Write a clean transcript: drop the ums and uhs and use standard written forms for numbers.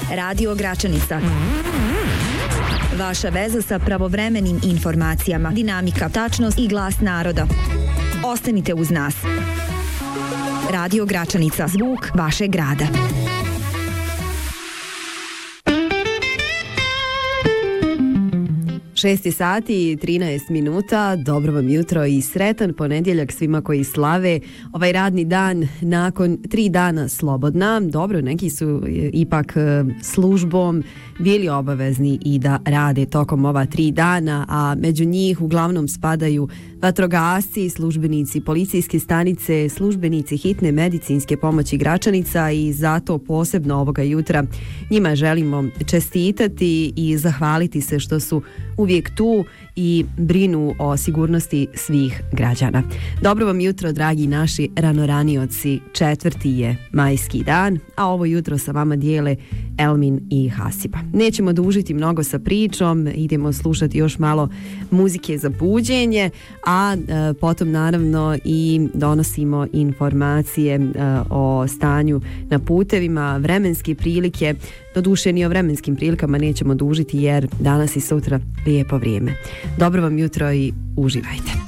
Radio Gračanica. Vaša veza sa pravovremenim informacijama, dinamika, tačnost i glas naroda. Ostanite uz nas. Radio Gračanica, zvuk vašeg grada. Šest je sati i 13 minuta, dobro vam jutro i sretan ponedjeljak svima koji slave ovaj radni dan nakon 3 dana slobodna. Dobro, neki su ipak službom bili obavezni i da rade tokom ova 3 dana, a među njih uglavnom spadaju vatrogasci, službenici policijske stanice, službenici hitne medicinske pomoći Gračanica i zato posebno ovoga jutra njima želimo čestitati i zahvaliti se što su uvijek tu i brinu o sigurnosti svih građana. Dobro vam jutro, dragi naši ranoranioci. 4. je majski dan, a ovo jutro sa vama dijele Elmin i Hasiba. Nećemo dužiti mnogo sa pričom, idemo slušati još malo muzike za buđenje, a potom naravno i donosimo informacije o stanju na putevima, vremenske prilike. Doduše ni o vremenskim prilikama nećemo dužiti jer danas i sutra lijepo vrijeme. Dobro vam jutro i uživajte.